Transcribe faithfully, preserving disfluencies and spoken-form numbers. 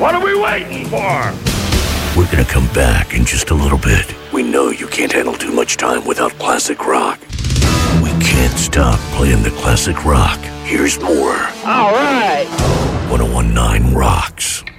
What are we waiting for? We're gonna come back in just a little bit. We know you can't handle too much time without classic rock. We can't stop playing the classic rock. Here's more. All right. ten nineteen Rocks.